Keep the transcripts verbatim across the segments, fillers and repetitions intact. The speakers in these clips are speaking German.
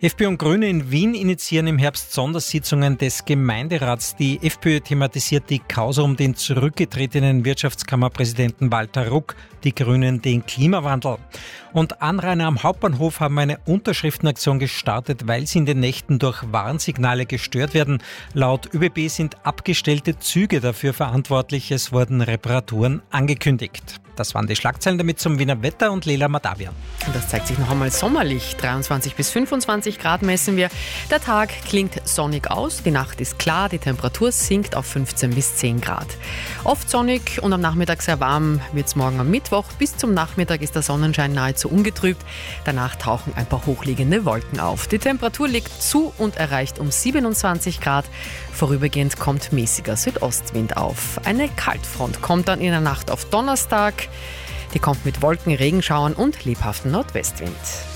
FPÖ und Grüne in Wien initiieren im Herbst Sondersitzungen des Gemeinderats. Die FPÖ thematisiert die Causa um den zurückgetretenen Wirtschaftskammerpräsidenten Walter Ruck, die Grünen den Klimawandel. Und Anrainer am Hauptbahnhof haben eine Unterschriftenaktion gestartet, weil sie in den Nächten durch Warnsignale gestört werden. Laut ÖBB sind abgestellte Züge dafür verantwortlich. Es wurden Reparaturen angekündigt. Das waren die Schlagzeilen, damit zum Wiener Wetter und Lela Madavian. Und das zeigt sich noch einmal sommerlich. dreiundzwanzig bis fünfundzwanzig Grad messen wir. Der Tag klingt sonnig aus, die Nacht ist klar, die Temperatur sinkt auf fünfzehn bis zehn Grad. Oft sonnig und am Nachmittag sehr warm wird es morgen am Mittwoch. Bis zum Nachmittag ist der Sonnenschein nahezu ungetrübt. Danach tauchen ein paar hochliegende Wolken auf. Die Temperatur legt zu und erreicht um siebenundzwanzig Grad. Vorübergehend kommt mäßiger Südostwind auf. Eine Kaltfront kommt dann in der Nacht auf Donnerstag. Die kommt mit Wolken, Regenschauern und lebhaftem Nordwestwind.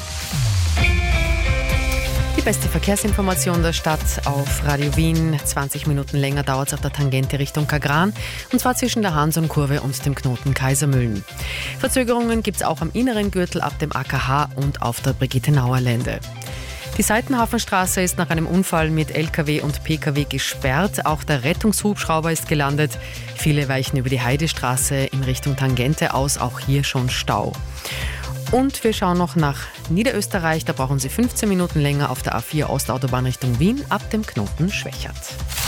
Die beste Verkehrsinformation der Stadt auf Radio Wien. zwanzig Minuten länger dauert es auf der Tangente Richtung Kagran, und zwar zwischen der Hansonkurve und dem Knoten Kaisermühlen. Verzögerungen gibt es auch am inneren Gürtel ab dem A K H und auf der Brigitte-Nauer-Lände. Die Seitenhafenstraße ist nach einem Unfall mit L K W und P K W gesperrt. Auch der Rettungshubschrauber ist gelandet. Viele weichen über die Heidestraße in Richtung Tangente aus. Auch hier schon Stau. Und wir schauen noch nach Niederösterreich. Da brauchen Sie fünfzehn Minuten länger auf der A vier Ostautobahn Richtung Wien ab dem Knoten Schwächert.